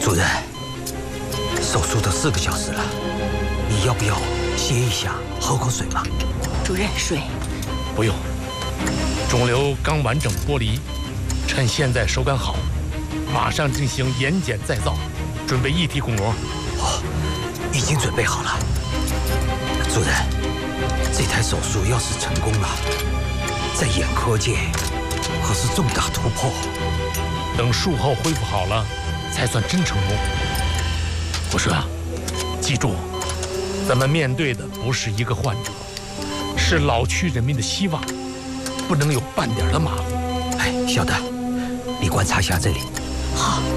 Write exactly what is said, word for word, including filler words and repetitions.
主任，手术都四个小时了，你要不要歇一下，喝口水嘛？ 主任，水。 不用，肿瘤刚完整剥离，趁现在手感好，马上进行眼睑再造，准备一体巩膜。 哦，已经准备好了。主任，这台手术要是成功了，在眼科界可是重大突破。 等术后恢复好了，才算真成功。我说啊，记住，咱们面对的不是一个患者，是老区人民的希望，不能有半点的马虎。 哎，小的，你观察一下这里。 好。